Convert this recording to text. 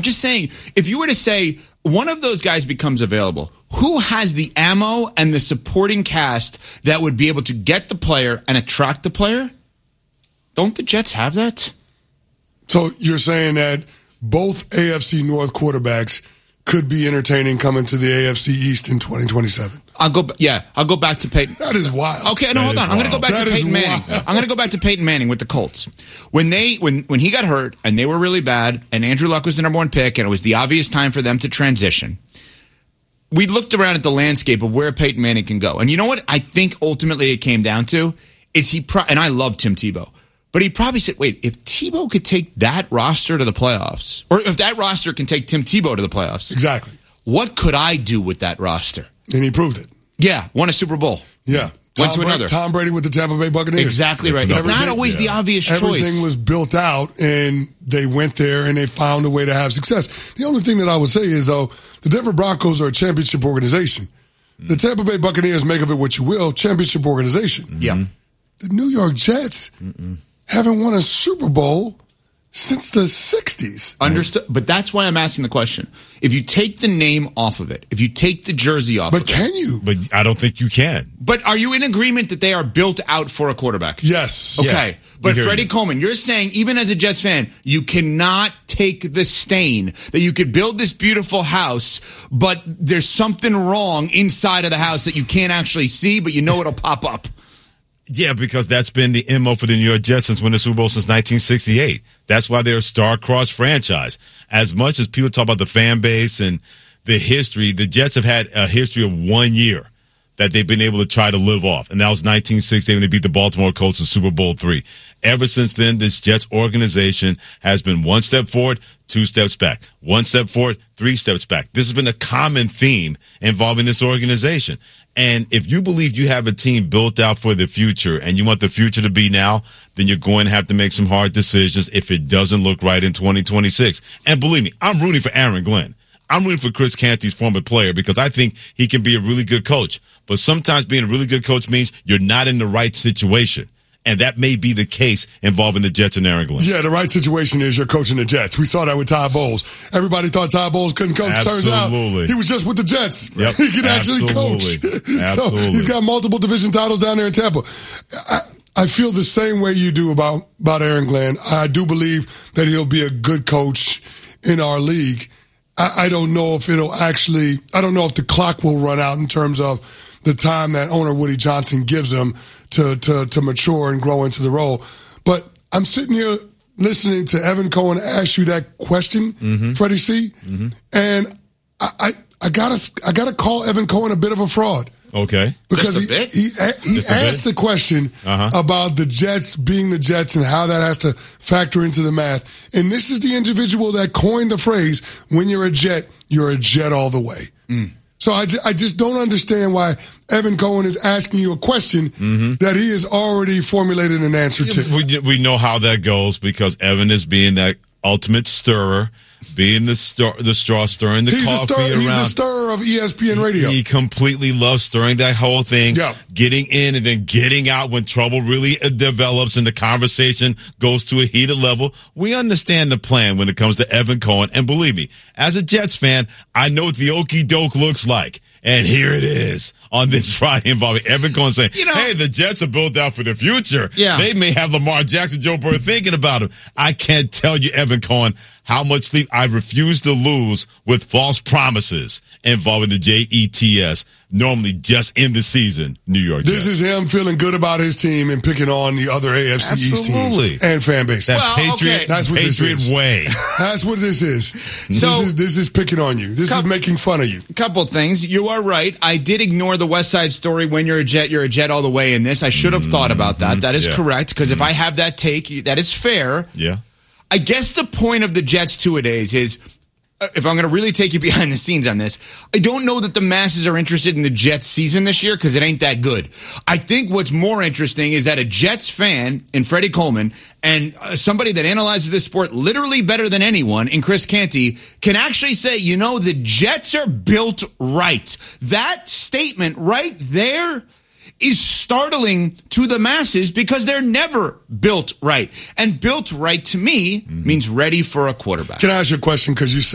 just saying, if you were to say one of those guys becomes available, who has the ammo and the supporting cast that would be able to get the player and attract the player? Don't the Jets have that? So you're saying that both AFC North quarterbacks could be entertaining coming to the AFC East in 2027? I'll go back to Peyton. That is wild. Okay, no, hold on. I'm going to go back to Peyton Manning. I'm going to go back to Peyton Manning with the Colts. When he got hurt and they were really bad and Andrew Luck was the number one pick and it was the obvious time for them to transition, we looked around at the landscape of where Peyton Manning can go. And you know what I think ultimately it came down to? And I love Tim Tebow. But he probably said, wait, if Tebow could take that roster to the playoffs, or if that roster can take Tim Tebow to the playoffs. Exactly. What could I do with that roster? And he proved it. Yeah, won a Super Bowl. Yeah. Went to another. Tom Brady with the Tampa Bay Buccaneers. Exactly right. It's not always the obvious choice. Everything was built out, and they went there, and they found a way to have success. The only thing that I would say is, though, the Denver Broncos are a championship organization. The Tampa Bay Buccaneers, make of it what you will, championship organization. Yeah. The New York Jets haven't won a Super Bowl since the 60s. Understood. But that's why I'm asking the question. If you take the name off of it, if you take the jersey off of it. But can you? But I don't think you can. But are you in agreement that they are built out for a quarterback? Yes. Okay. Yes. But Freddie Coleman, you're saying, even as a Jets fan, you cannot take the stain that you could build this beautiful house, but there's something wrong inside of the house that you can't actually see, but you know it'll pop up. Yeah, because that's been the MO for the New York Jets since winning the Super Bowl since 1968. That's why they're a star-crossed franchise. As much as people talk about the fan base and the history, the Jets have had a history of 1 year that they've been able to try to live off. And that was 1968 when they beat the Baltimore Colts in Super Bowl III. Ever since then, this Jets organization has been 1 step forward, 2 steps back. 1 step forward, 3 steps back. This has been a common theme involving this organization. And if you believe you have a team built out for the future and you want the future to be now, then you're going to have to make some hard decisions if it doesn't look right in 2026. And believe me, I'm rooting for Aaron Glenn. I'm rooting for Chris Canty's former player because I think he can be a really good coach. But sometimes being a really good coach means you're not in the right situation. And that may be the case involving the Jets and Aaron Glenn. Yeah, the right situation is you're coaching the Jets. We saw that with Todd Bowles. Everybody thought Todd Bowles couldn't coach. Absolutely. Turns out he was just with the Jets. Yep. He can actually coach. So he's got multiple division titles down there in Tampa. I feel the same way you do about Aaron Glenn. I do believe that he'll be a good coach in our league. I don't know if I don't know if the clock will run out in terms of the time that owner Woody Johnson gives him to mature and grow into the role. But I'm sitting here listening to Evan Cohen ask you that question, Freddie C. And I gotta call Evan Cohen a bit of a fraud. Okay. Because he asked the question about the Jets being the Jets and how that has to factor into the math. And this is the individual that coined the phrase, when you're a Jet all the way. So I just don't understand why Evan Cohen is asking you a question that he has already formulated an answer to. We know how that goes because Evan is being that ultimate stirrer, being the straw stirring the coffee around. He's a stirrer of ESPN radio. He completely loves stirring that whole thing, getting in and then getting out when trouble really develops and the conversation goes to a heated level. We understand the plan when it comes to Evan Cohen. And believe me, as a Jets fan, I know what the okie doke looks like. And here it is on this Friday involving Evan Cohen saying, hey, the Jets are built out for the future. Yeah. They may have Lamar Jackson, Joe Burrow thinking about him. I can't tell you, Evan Cohen, how much sleep I refuse to lose with false promises involving the Jets, normally just in the season, New York Jets. This is him feeling good about his team and picking on the other AFC East teams and fan base. That's that's what this is. Way. That's what this is. So this is picking on you. This is making fun of you. A couple things. You are right. I did ignore the West Side Story. When you're a Jet all the way in this. I should have thought about that. That is correct, because if I have that take, that is fair. Yeah. I guess the point of the Jets two-a-days is, if I'm going to really take you behind the scenes on this, I don't know that the masses are interested in the Jets season this year because it ain't that good. I think what's more interesting is that a Jets fan in Freddie Coleman and somebody that analyzes this sport literally better than anyone in Chris Canty can actually say, the Jets are built right. That statement right there is startling to the masses because they're never built right. And built right to me means ready for a quarterback. Can I ask you a question? Because you